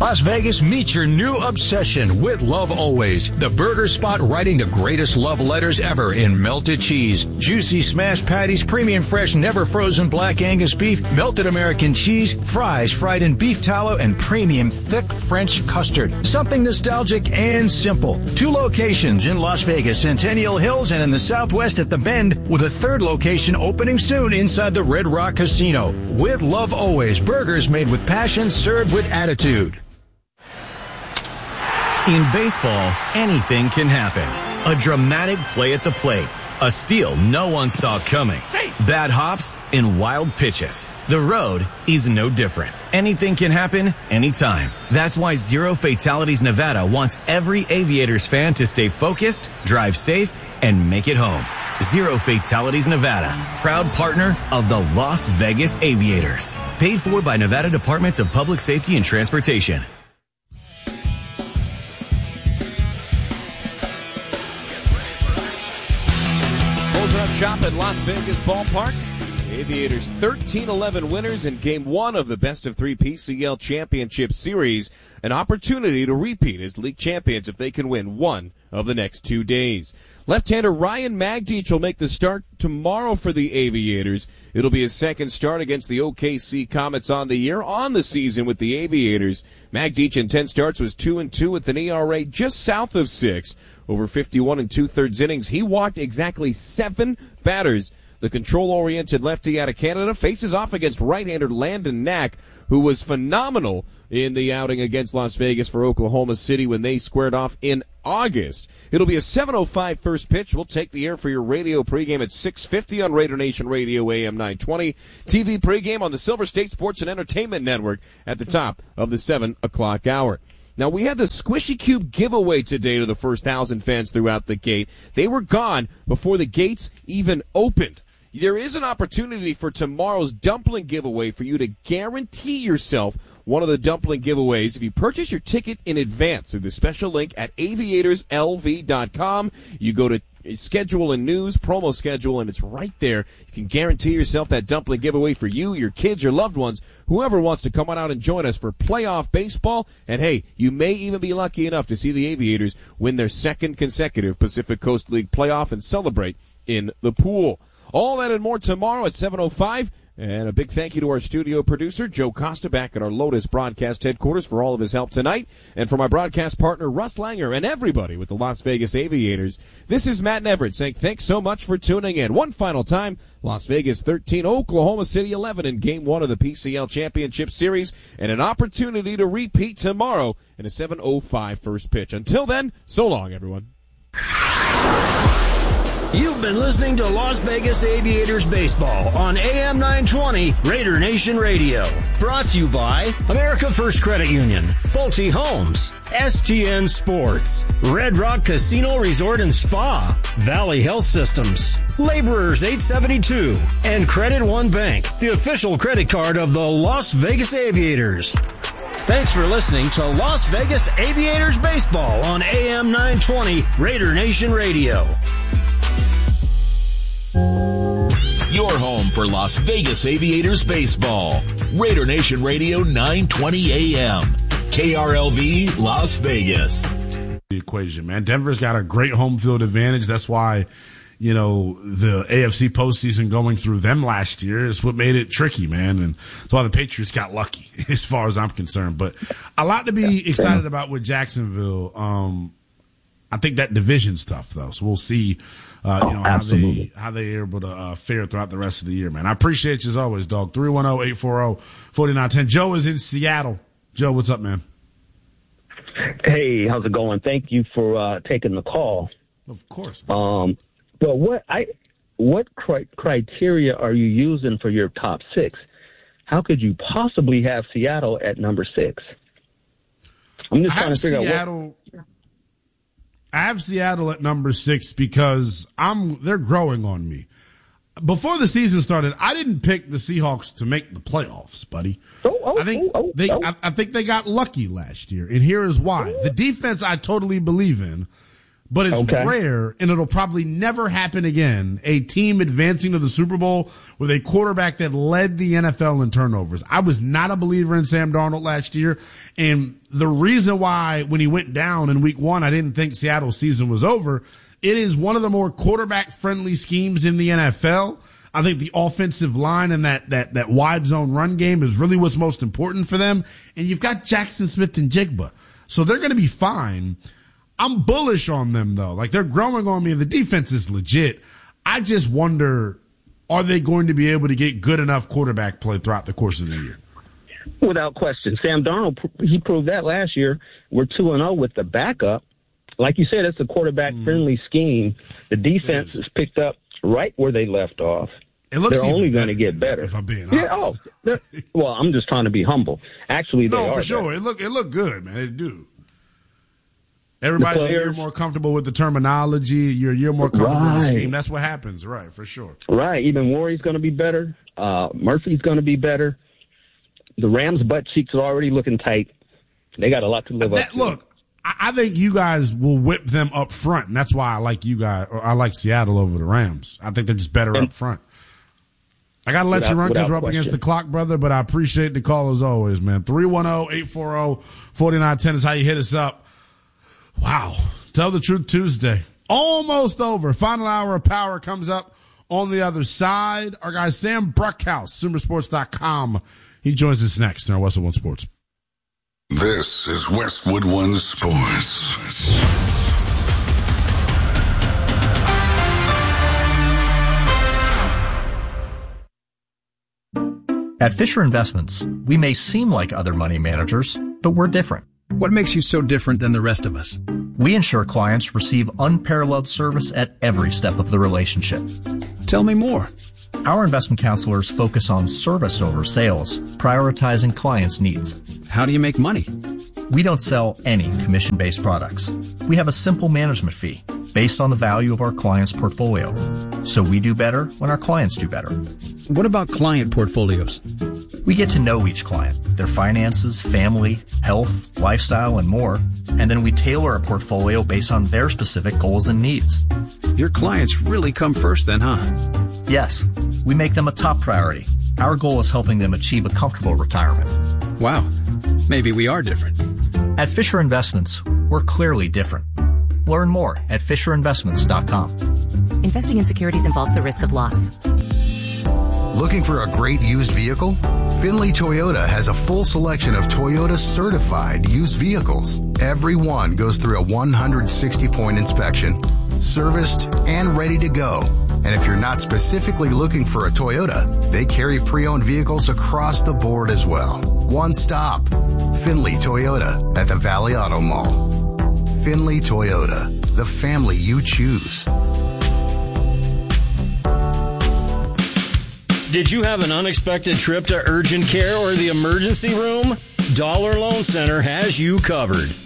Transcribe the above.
Las Vegas, meet your new obsession with Love Always, the burger spot writing the greatest love letters ever in melted cheese, juicy smashed patties, premium fresh never frozen black Angus beef, melted American cheese, fries fried in beef tallow, and premium thick French custard. Something nostalgic and simple. 2 locations in Las Vegas, Centennial Hills, and in the Southwest at the Bend, with a 3rd location opening soon inside the Red Rock Casino. With Love Always, burgers made with passion, served with attitude. In baseball, anything can happen. A dramatic play at the plate, a steal no one saw coming, bad hops, and wild pitches. The road is no different. Anything can happen anytime. That's why Zero Fatalities Nevada wants every Aviators fan to stay focused, drive safe, and make it home. Zero Fatalities Nevada, proud partner of the Las Vegas Aviators. Paid for by Nevada Departments of Public Safety and Transportation. Shop at Las Vegas Ballpark. The Aviators 13-11 winners in Game 1 of the best-of-3 PCL Championship Series. An opportunity to repeat as league champions if they can win one of the next 2 days. Left-hander Ryan Magdic will make the start tomorrow for the Aviators. It'll be his second start against the OKC Comets on the year, on the season with the Aviators. Magdic in 10 starts was 2-2 with an ERA just south of 6. Over 51 2/3 innings. He walked exactly 7 batters. The control-oriented lefty out of Canada faces off against right-hander Landon Knack, who was phenomenal in the outing against Las Vegas for Oklahoma City when they squared off in August. It'll be a 7:05 first pitch. We'll take the air for your radio pregame at 6:50 on Raider Nation Radio AM 920. TV pregame on the Silver State Sports and Entertainment Network at the top of the 7 o'clock hour. Now, we had the Squishy Cube giveaway today to the first 1,000 fans throughout the gate. They were gone before the gates even opened. There is an opportunity for tomorrow's dumpling giveaway for you to guarantee yourself one of the dumpling giveaways if you purchase your ticket in advance through the special link at aviatorslv.com. You go to schedule and news, promo schedule, and it's right there. You can guarantee yourself that dumpling giveaway for you, your kids, your loved ones, whoever wants to come on out and join us for playoff baseball. And hey, you may even be lucky enough to see the Aviators win their 2nd consecutive Pacific Coast League playoff and celebrate in the pool. All that and more tomorrow at 7:05. And a big thank you to our studio producer, Joe Costa, back at our Lotus broadcast headquarters for all of his help tonight. And for my broadcast partner, Russ Langer, and everybody with the Las Vegas Aviators, this is Matt Neverett saying thanks so much for tuning in. One final time, Las Vegas 13, Oklahoma City 11 in Game 1 of the PCL Championship Series, and an opportunity to repeat tomorrow in a 7:05 first pitch. Until then, so long, everyone. You've been listening to Las Vegas Aviators Baseball on AM 920 Raider Nation Radio. Brought to you by America First Credit Union, Pulte Homes, STN Sports, Red Rock Casino Resort and Spa, Valley Health Systems, Laborers 872, and Credit One Bank, the official credit card of the Las Vegas Aviators. Thanks for listening to Las Vegas Aviators Baseball on AM 920 Raider Nation Radio. Your home for Las Vegas Aviators baseball. Raider Nation Radio 920 AM. KRLV Las Vegas. The equation, man. Denver's got a great home field advantage. That's why, you know, the AFC postseason going through them last year is what made it tricky, man. And that's why the Patriots got lucky as far as I'm concerned. But a lot to be excited about with Jacksonville. I think that division's tough, though. So we'll see. How they are able to fare throughout the rest of the year, man. I appreciate you as always, dog. 310-840-4910. Joe is in Seattle. Joe, what's up, man? Hey, how's it going? Thank you for taking the call. Of course. But what criteria are you using for your top 6? How could you possibly have Seattle at number 6? I'm just trying to figure out I have Seattle at number 6 because they're growing on me. Before the season started, I didn't pick the Seahawks to make the playoffs, buddy. I think they got lucky last year, and here is why. The defense I totally believe in, but it's rare, and it'll probably never happen again, a team advancing to the Super Bowl with a quarterback that led the NFL in turnovers. I was not a believer in Sam Darnold last year, and the reason why when he went down in week 1, I didn't think Seattle's season was over, it is one of the more quarterback-friendly schemes in the NFL. I think the offensive line and that wide zone run game is really what's most important for them, and you've got Jackson Smith and Jigba, so they're going to be fine. I'm bullish on them, though. Like, they're growing on me. The defense is legit. I just wonder, are they going to be able to get good enough quarterback play throughout the course of the year? Without question. Sam Darnold, he proved that last year. We're 2-0 with the backup. Like you said, it's a quarterback-friendly scheme. The defense is picked up right where they left off. It looks They're only going to get better. If I'm being honest. Well, I'm just trying to be humble. Actually, they are. No, for sure. It looked good, man. It do. Everybody's a year more comfortable with the terminology. You're a year more comfortable with the scheme. That's what happens, right, for sure. Right. Even Warry's going to be better. Murphy's going to be better. The Rams' butt cheeks are already looking tight. They got a lot to live up to. Look, I think you guys will whip them up front, and that's why I like you guys, or I like Seattle over the Rams. I think they're just better up front. I got to let you run because we're up against the clock, brother, but I appreciate the call as always, man. 310-840-4910 is how you hit us up. Wow. Tell the Truth Tuesday. Almost over. Final hour of power comes up on the other side. Our guy Sam Bruckhouse, SumerSports.com. He joins us next in our Westwood One Sports. This is Westwood One Sports. At Fisher Investments, we may seem like other money managers, but we're different. What makes you so different than the rest of us? We ensure clients receive unparalleled service at every step of the relationship. Tell me more. Our investment counselors focus on service over sales, prioritizing clients' needs. How do you make money? We don't sell any commission-based products. We have a simple management fee based on the value of our client's portfolio. So we do better when our clients do better. What about client portfolios? We get to know each client, their finances, family, health, lifestyle, and more, and then we tailor a portfolio based on their specific goals and needs. Your clients really come first then, huh? Yes, we make them a top priority. Our goal is helping them achieve a comfortable retirement. Wow, maybe we are different. At Fisher Investments, we're clearly different. Learn more at FisherInvestments.com. Investing in securities involves the risk of loss. Looking for a great used vehicle? Finley Toyota has a full selection of Toyota certified used vehicles. Every one goes through a 160-point inspection, serviced, and ready to go. And if you're not specifically looking for a Toyota, they carry pre-owned vehicles across the board as well. One stop, Finley Toyota at the Valley Auto Mall. Finley Toyota, the family you choose. Did you have an unexpected trip to urgent care or the emergency room? Dollar Loan Center has you covered.